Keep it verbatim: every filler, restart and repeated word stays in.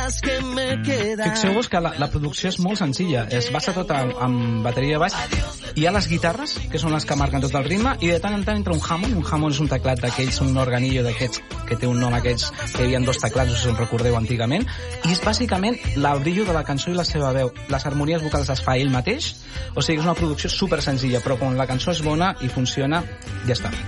Fixeu-vos que la, la producció és molt senzilla, es basa tot en, en bateria de baix. Hi ha les guitarres, que són les que marquen tot el ritme, i de tant en tant entra un Hammond. Un Hammond és un teclat d'aquells, un organillo d'aquests, que té un nom aquests, que hi havia dos teclats, no sé si en recordeu antigament, i és bàsicament l'abrillo de la cançó i la seva veu. Les harmonies vocals les fa ell mateix, o sigui, és una producció super senzilla, però quan la cançó és bona i funciona, ja està.